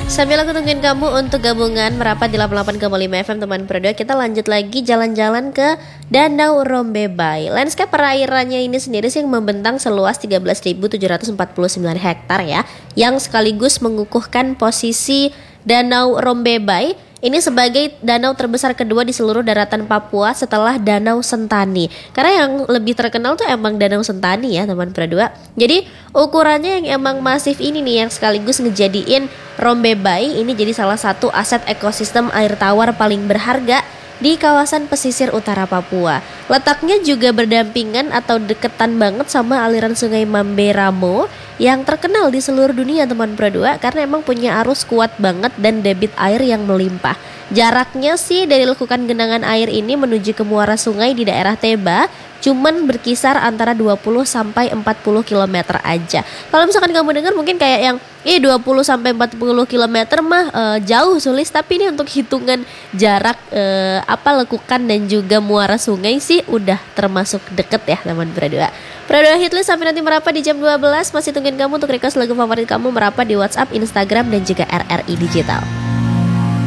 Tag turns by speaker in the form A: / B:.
A: Sambil aku tungguin kamu untuk gabungan merapat di 88,5 FM teman berdua, kita lanjut lagi jalan-jalan ke Danau Rombebai. Landscape perairannya ini sendiri sih yang membentang seluas 13.749 hektar ya, yang sekaligus mengukuhkan posisi Danau Rombebai ini sebagai danau terbesar kedua di seluruh daratan Papua setelah Danau Sentani. Karena yang lebih terkenal tuh emang Danau Sentani ya teman berdua. Jadi ukurannya yang emang masif ini nih yang sekaligus ngejadiin Rombebai ini jadi salah satu aset ekosistem air tawar paling berharga di kawasan pesisir utara Papua. Letaknya juga berdampingan atau deketan banget sama aliran sungai Mamberamo yang terkenal di seluruh dunia teman berdua karena emang punya arus kuat banget dan debit air yang melimpah. Jaraknya sih dari lekukan genangan air ini menuju ke muara sungai di daerah Teba cuman berkisar antara 20 sampai 40 km aja. Kalau misalkan kamu dengar mungkin kayak yang 20 sampai 40 km mah jauh Sulis, tapi ini untuk hitungan jarak lekukan dan juga muara sungai sih udah termasuk deket ya teman berdua. Berdua Hitlist sampai nanti merapat di jam 12. Masih tungguin kamu untuk request lagu favorit kamu merapat di WhatsApp, Instagram dan juga RRI Digital.